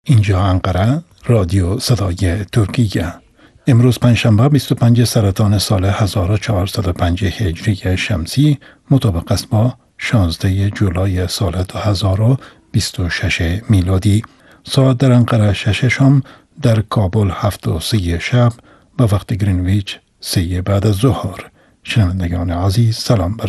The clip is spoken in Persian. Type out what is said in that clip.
اینجا انقره، رادیو صدای ترکیه. امروز پنجشنبه 25 سرطان سال 1405 هجری شمسی مطابق است با 16 جولای سال 2026 میلادی. ساعت در انقره 6 شام، در کابل 7:30 شب و وقت گرینویچ 3 بعد از ظهر. شنوندگان عزیز، سلام بر